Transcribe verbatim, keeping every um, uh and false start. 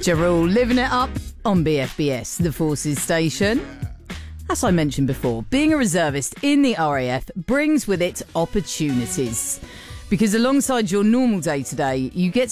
Jarul living it up on B F B S, the Forces station. As I mentioned before, being a reservist in the R A F brings with it opportunities. Because alongside your normal day-to-day, you get